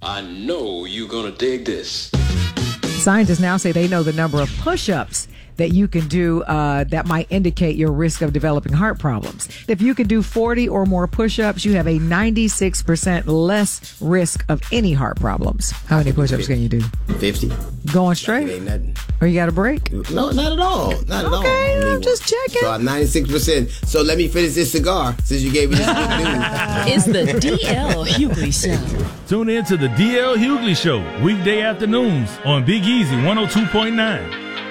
I know you're gonna dig this. Scientists now say they know the number of push-ups that you can do that might indicate your risk of developing heart problems. If you can do 40 or more push-ups, you have a 96% less risk of any heart problems. How many push-ups can you do? 50. Going straight? It ain't nothing. Or you got a break? No, not at all. Not at all. Okay, I'm just checking. So I'm 96%. So let me finish this cigar since you gave me this good news. It's the D.L. Hughley Show. Tune in to the D.L. Hughley Show, weekday afternoons on Big Easy 102.9.